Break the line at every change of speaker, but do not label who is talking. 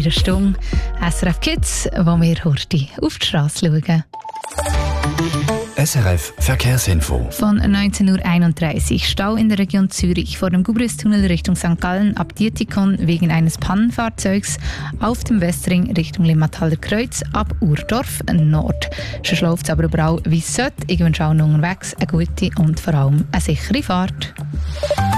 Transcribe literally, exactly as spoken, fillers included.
einer Stunde. S R F Kids, wo wir heute auf die Straße schauen.
S R F Verkehrsinfo.
Von neunzehn Uhr einunddreißig Stau in der Region Zürich vor dem Gubristunnel Richtung Sankt Gallen ab Dietikon wegen eines Pannenfahrzeugs, auf dem Westring Richtung Limmataler Kreuz ab Urdorf Nord. Schon läuft es aber überall wie es sollte. Ich wünsche allen unterwegs eine gute und vor allem eine sichere Fahrt.